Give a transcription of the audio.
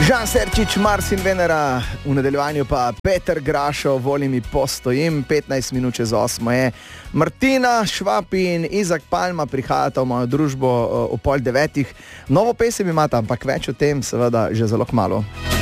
Žan Serčič, Mars in Venera, v nadaljevanju pa Peter Grašo, Voli mi postojim, 15 minut čez 8 je. Martina Švab in Izak Palma prihajata v mojo družbo ob 8:30. Novo pesem imata, ampak več o tem seveda že zelo kmalu.